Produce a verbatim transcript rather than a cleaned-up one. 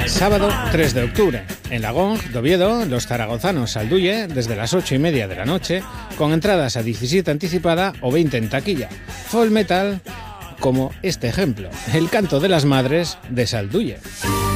Sábado tres de octubre, en la Gong de Oviedo, los zaragozanos Salduye desde las ocho y media de la noche, con entradas a diecisiete anticipada o veinte en taquilla. Folk metal como este ejemplo, el canto de las madres de Salduye.